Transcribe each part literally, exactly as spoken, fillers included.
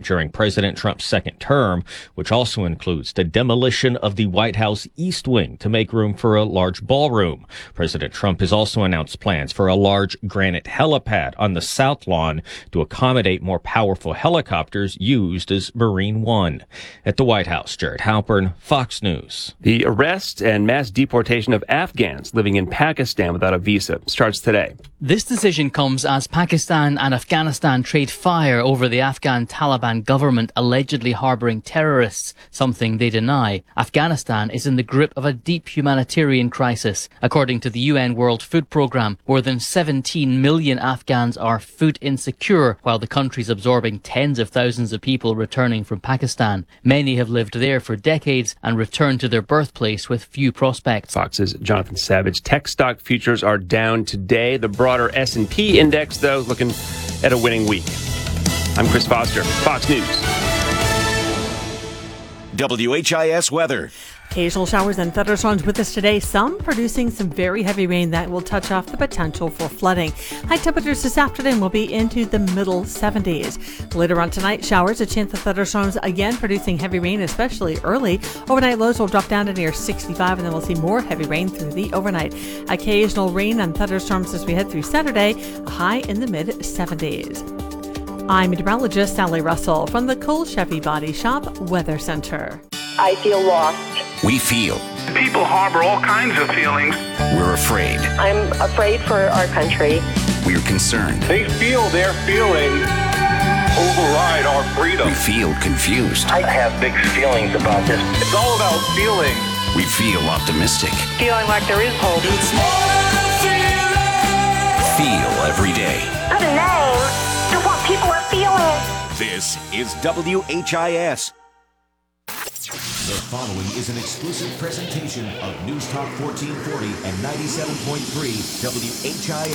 during President Trump's second term, which also includes the demolition of the White House East Wing to make room for a large ballroom. President Trump has also announced plans for a large granite helipad on the South Lawn to accommodate more powerful helicopters used as Marine One. At the White House, Jared Halpern, Fox News. The arrest and mass deportation of Afghans living in Pakistan without a visa starts today. This decision comes as Pakistan and Afghanistan trade fire over the Afghan Taliban government allegedly harboring terrorists, something they deny. Afghanistan is in the grip of a deep humanitarian crisis. According to the U N World Food Programme, more than seventeen million Afghans are food insecure, while the country's absorbing tens of thousands of people returning from Pakistan. Many have lived there for decades and returned to their birthplace with few prospects. Fox's Jonathan Savage. Tech stock futures are down today. The broader S and P index, though, looking at a winning week. I'm Chris Foster, Fox News. W H I S weather. Occasional showers and thunderstorms with us today, some producing some very heavy rain that will touch off the potential for flooding. High temperatures this afternoon will be into the middle seventies. Later on tonight, showers, a chance of thunderstorms again producing heavy rain, especially early. Overnight lows will drop down to near sixty-five, and then we'll see more heavy rain through the overnight. Occasional rain and thunderstorms as we head through Saturday, a high in the mid seventies. I'm meteorologist Sally Russell from the Cole Chevy Body Shop Weather Center. I feel lost. We feel. People harbor all kinds of feelings. We're afraid. I'm afraid for our country. We're concerned. They feel their feelings override our freedom. We feel confused. I have big feelings about this. It's all about feeling. We feel optimistic. Feeling like there is hope. It's more than feeling. Feel every day. Put a name to what people are feeling. This is W H I S. The following is an exclusive presentation of News Talk fourteen forty and ninety-seven point three W H I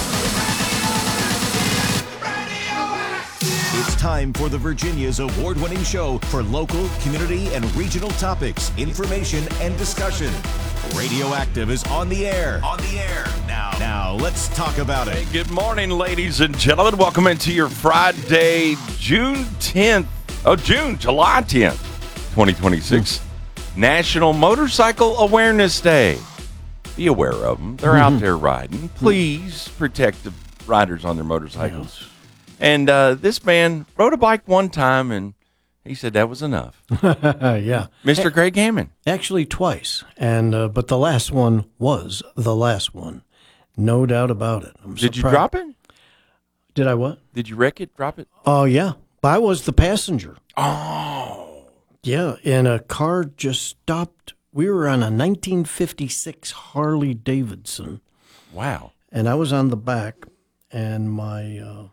S. It's time for the Virginia's award-winning show for local, community, and regional topics, information, and discussion. Radioactive is on the air. On the air. Now, now let's talk about it. Hey, good morning, ladies and gentlemen. Welcome into your Friday, June tenth. Oh, June, July tenth. twenty twenty-six mm-hmm. National Motorcycle Awareness Day. Be aware of them. They're mm-hmm. out there riding. Please protect the riders on their motorcycles. Yeah. And uh, this man rode a bike one time, and he said that was enough. Yeah. Mister Greg Hammond. Actually, twice. and uh, But the last one was the last one. No doubt about it. I'm Did surprised. you drop it? Did I what? Did you wreck it, drop it? Oh, uh, yeah. I was the passenger. Oh. Yeah, and a car just stopped. We were on a nineteen fifty-six Harley Davidson. Wow. And I was on the back, and my uh,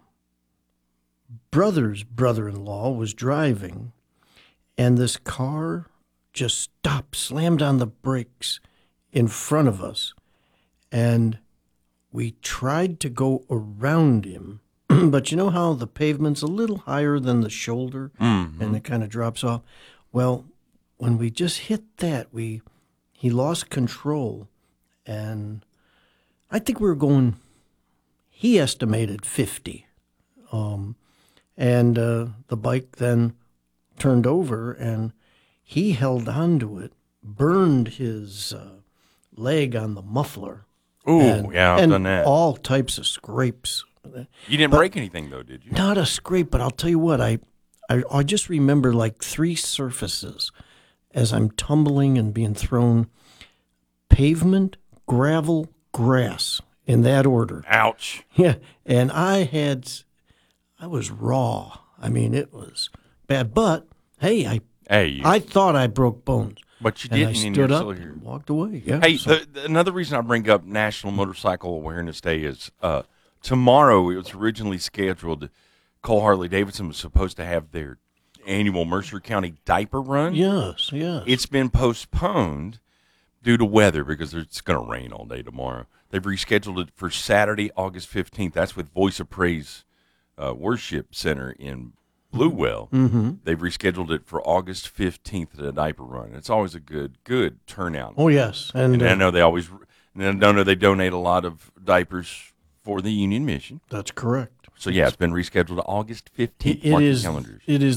brother's brother-in-law was driving, and this car just stopped, slammed on the brakes in front of us. And we tried to go around him, but you know how the pavement's a little higher than the shoulder, mm-hmm. and it kind of drops off? Well, when we just hit that, we he lost control, and I think we were going, he estimated fifty, um, and uh, the bike then turned over, and he held on to it, burned his uh, leg on the muffler. Ooh, and, yeah, I've and done that. All types of scrapes. You didn't but break anything, though, did you? Not a scrape, but I'll tell you what, I, I, I just remember like three surfaces as I'm tumbling and being thrown. Pavement, gravel, grass, in that order. Ouch. Yeah, and I had, I was raw. I mean, it was bad. But, hey, I hey, you, I thought I broke bones. But you and didn't. I and stood you're up still here. And walked away. Yeah. Hey, so. the, the, another reason I bring up National Motorcycle Awareness Day is uh, tomorrow. It was originally scheduled. Cole Harley Davidson was supposed to have their annual Mercer County diaper run. Yes, yes. It's been postponed due to weather because it's going to rain all day tomorrow. They've rescheduled it for Saturday, August fifteenth. That's with Voice of Praise uh, Worship Center in Bluewell. Mm-hmm. They've rescheduled it for August fifteenth at a diaper run. It's always a good, good turnout. Oh, yes. And, and uh, I know they always, and I know they donate a lot of diapers for the Union Mission. That's correct. So, yeah, it's been rescheduled to August fifteenth. It, it is, calendars. It is